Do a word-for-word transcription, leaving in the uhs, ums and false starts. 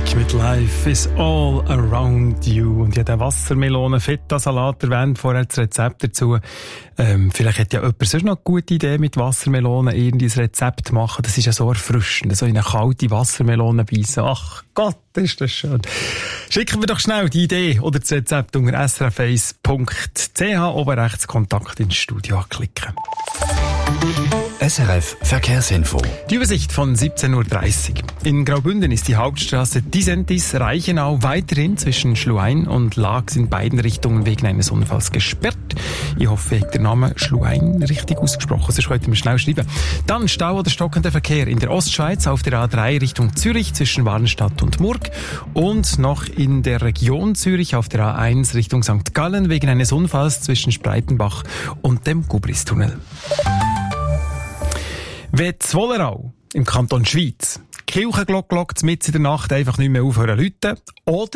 Musik mit Life is all around you. Und ich habe den Wassermelonen-Feta-Salat erwähnt, vorher das Rezept dazu. Ähm, vielleicht hat ja jemand sonst noch eine gute Idee, mit Wassermelonen irgendwie ein Rezept zu machen. Das ist ja so erfrischend, so in eine kalte Wassermelone beißen. Ach Gott, ist das schön. Schicken wir doch schnell die Idee oder das Rezept unter s r f eins punkt c h, oben rechts Kontakt ins Studio anklicken. S R F Verkehrsinfo. Die Übersicht von siebzehn Uhr dreißig. In Graubünden ist die Hauptstraße Disentis-Reichenau weiterhin zwischen Schluein und Laax in beiden Richtungen wegen eines Unfalls gesperrt. Ich hoffe, ich habe den Namen Schluein richtig ausgesprochen, sonst könnt ihr mir schnell schreiben. Dann Stau oder stockender Verkehr in der Ostschweiz auf der A drei Richtung Zürich zwischen Warnstadt und Murg und noch in der Region Zürich auf der A eins Richtung Sankt Gallen wegen eines Unfalls zwischen Spreitenbach und dem Gubristunnel. Wenn Zwolerau im Kanton Schweiz die Kirchenglocke mitten in der Nacht einfach nicht mehr aufhören zu läuten, oder